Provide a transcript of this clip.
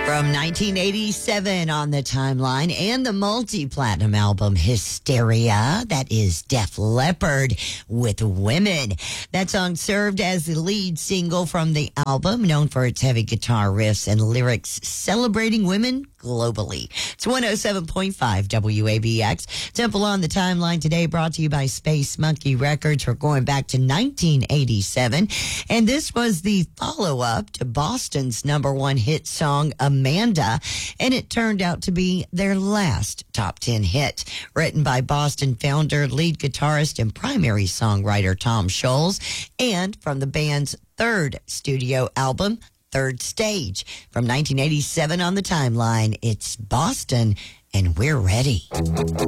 From 1987 on the timeline and the multi-platinum album Hysteria, that is Def Leppard with Women. That song served as the lead single from the album, known for its heavy guitar riffs and lyrics celebrating women globally. It's 107.5 WABX. Temple on the Timeline today brought to you by Space Monkey Records. We're going back to 1987. And this was the follow-up to Boston's #1 hit song, Amanda. And it turned out to be their last top 10 hit. Written by Boston founder, lead guitarist, and primary songwriter Tom Scholz. And from the band's third studio album, Third Stage. From 1987 on the timeline, it's Boston, and we're ready.